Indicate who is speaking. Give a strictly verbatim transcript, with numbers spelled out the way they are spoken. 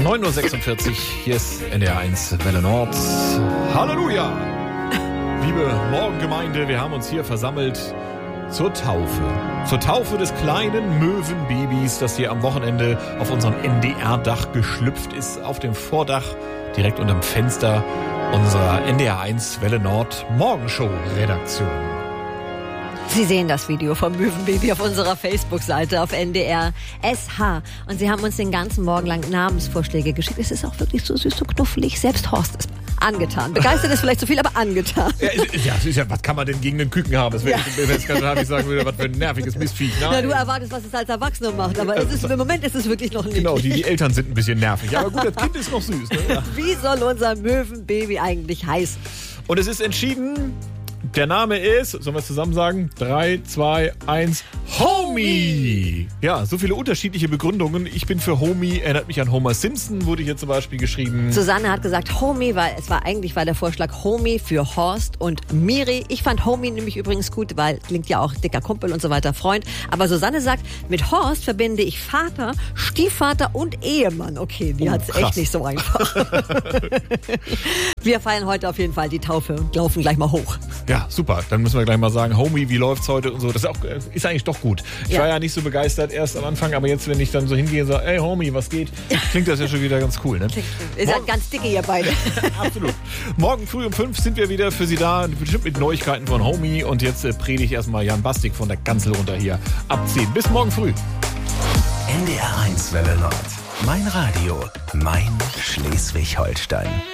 Speaker 1: neun Uhr sechsundvierzig, hier ist N D R eins Welle Nord. Halleluja! Liebe Morgengemeinde, wir haben uns hier versammelt zur Taufe. Zur Taufe des kleinen Möwenbabys, das hier am Wochenende auf unserem N D R-Dach geschlüpft ist, auf dem Vordach, direkt unterm Fenster unserer N D R eins Welle Nord Morgenshow-Redaktion.
Speaker 2: Sie sehen das Video vom Möwenbaby auf unserer Facebook-Seite auf N D R S H. Und Sie haben uns den ganzen Morgen lang Namensvorschläge geschickt. Es ist auch wirklich so süß, so knuffelig. Selbst Horst ist angetan. Begeistert ist vielleicht zu viel, aber angetan.
Speaker 1: Ja, ja, ist ja, was kann man denn gegen den Küken haben? Das wäre ja. jetzt ganz ich sagen würde, was für ein nerviges Mistviech.
Speaker 2: Na, du erwartest, was es als Erwachsener macht, aber es ist, im Moment ist es wirklich noch nicht.
Speaker 1: Genau, die, die Eltern sind ein bisschen nervig. Aber gut, das Kind ist noch süß. Ne? Ja.
Speaker 2: Wie soll unser Möwenbaby eigentlich heißen?
Speaker 1: Und es ist entschieden... Der Name ist, sollen wir es zusammen sagen? drei, zwei, eins, Homie! Ja, so viele unterschiedliche Begründungen. Ich bin für Homie, erinnert mich an Homer Simpson, wurde hier zum Beispiel geschrieben.
Speaker 2: Susanne hat gesagt Homie, weil es war eigentlich war der Vorschlag Homie für Horst und Miri. Ich fand Homie nämlich übrigens gut, weil klingt ja auch dicker Kumpel und so weiter, Freund. Aber Susanne sagt, mit Horst verbinde ich Vater, Stiefvater und Ehemann. Okay, die oh, hat es echt nicht so einfach. Wir feiern heute auf jeden Fall die Taufe und laufen gleich mal hoch.
Speaker 1: Ja, super. Dann müssen wir gleich mal sagen, Homie, wie läuft's heute und so. Das ist, auch, ist eigentlich doch gut. Ich ja. war ja nicht so begeistert erst am Anfang, aber jetzt, wenn ich dann so hingehe und sage, ey Homie, was geht? Klingt das ja schon wieder ganz cool, ne?
Speaker 2: Ihr seid ganz dicke, ihr beide.
Speaker 1: Absolut. Morgen früh um fünf sind wir wieder für Sie da, bestimmt mit Neuigkeiten von Homie. Und jetzt äh, predige ich erstmal Jan Bastik von der Kanzel runter hier abziehen. Bis morgen früh.
Speaker 3: N D R eins Welle Nord. Mein Radio. Mein Schleswig-Holstein.